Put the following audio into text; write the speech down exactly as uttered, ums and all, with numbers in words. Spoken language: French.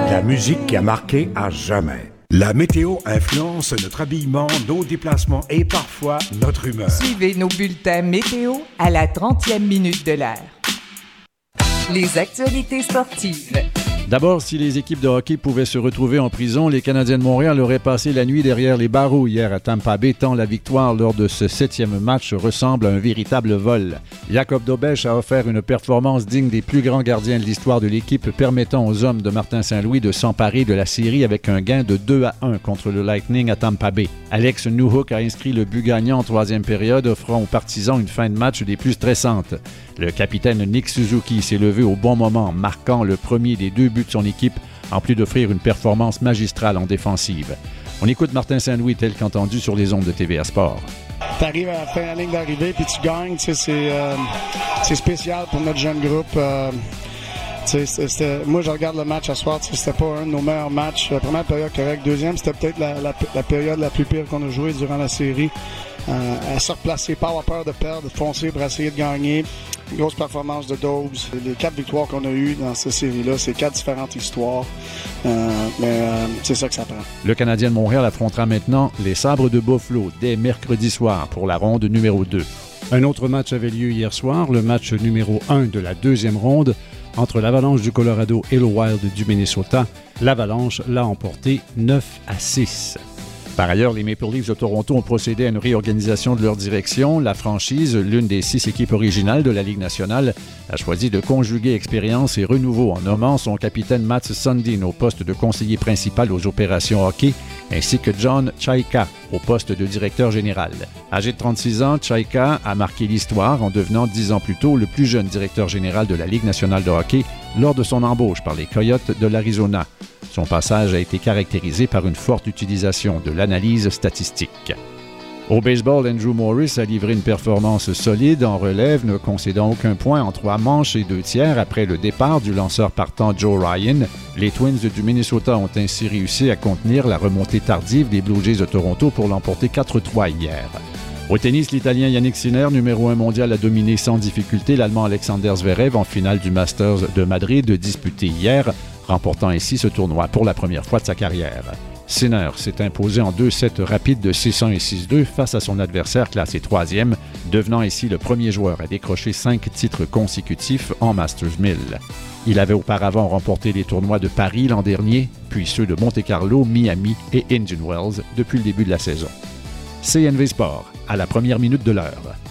La musique qui a marqué à jamais. La météo influence notre habillement, nos déplacements et parfois notre humeur. Suivez nos bulletins météo à la trentième minute de l'heure. Les actualités sportives. D'abord, si les équipes de hockey pouvaient se retrouver en prison, les Canadiens de Montréal auraient passé la nuit derrière les barreaux hier à Tampa Bay, tant la victoire lors de ce septième match ressemble à un véritable vol. Jacob Dobeš a offert une performance digne des plus grands gardiens de l'histoire de l'équipe, permettant aux hommes de Martin Saint-Louis de s'emparer de la série avec un gain de deux à un contre le Lightning à Tampa Bay. Alex Newhook a inscrit le but gagnant en troisième période, offrant aux partisans une fin de match des plus stressantes. Le capitaine Nick Suzuki s'est levé au bon moment, marquant le premier des deux buts de son équipe, en plus d'offrir une performance magistrale en défensive. On écoute Martin Saint-Louis tel qu'entendu sur les ondes de T V A Sport. Tu arrives à la fin de la ligne d'arrivée puis tu gagnes, c'est, euh, c'est spécial pour notre jeune groupe. Euh, c'était, moi, je regarde le match à soir, c'était pas un de nos meilleurs matchs. La première période correcte, deuxième, c'était peut-être la, la, la période la plus pire qu'on a jouée durant la série. Euh, à se replacer, pas avoir peur de perdre, de foncer pour essayer de gagner. Grosse performance de Dobbs. Les quatre victoires qu'on a eues dans cette série-là, c'est quatre différentes histoires. Euh, mais euh, c'est ça que ça prend. Le Canadien de Montréal affrontera maintenant les Sabres de Buffalo dès mercredi soir pour la ronde numéro deux. Un autre match avait lieu hier soir, le match numéro un de la deuxième ronde entre l'Avalanche du Colorado et le Wild du Minnesota. L'Avalanche l'a emporté neuf à six. Par ailleurs, les Maple Leafs de Toronto ont procédé à une réorganisation de leur direction. La franchise, l'une des six équipes originales de la Ligue nationale, a choisi de conjuguer expérience et renouveau en nommant son capitaine Mats Sundin au poste de conseiller principal aux opérations hockey, ainsi que John Chayka au poste de directeur général. Âgé de trente-six ans, Chayka a marqué l'histoire en devenant dix ans plus tôt le plus jeune directeur général de la Ligue nationale de hockey lors de son embauche par les Coyotes de l'Arizona. Son passage a été caractérisé par une forte utilisation de l'analyse statistique. Au baseball, Andrew Morris a livré une performance solide en relève, ne concédant aucun point en trois manches et deux tiers après le départ du lanceur partant Joe Ryan. Les Twins du Minnesota ont ainsi réussi à contenir la remontée tardive des Blue Jays de Toronto pour l'emporter quatre trois hier. Au tennis, l'Italien Yannick Sinner, numéro un mondial, a dominé sans difficulté l'Allemand Alexander Zverev en finale du Masters de Madrid disputé hier, remportant ainsi ce tournoi pour la première fois de sa carrière. Sinner s'est imposé en deux sets rapides de six un et six deux face à son adversaire classé troisième, devenant ainsi le premier joueur à décrocher cinq titres consécutifs en Masters mille. Il avait auparavant remporté les tournois de Paris l'an dernier, puis ceux de Monte-Carlo, Miami et Indian Wells depuis le début de la saison. C N V Sport, à la première minute de l'heure.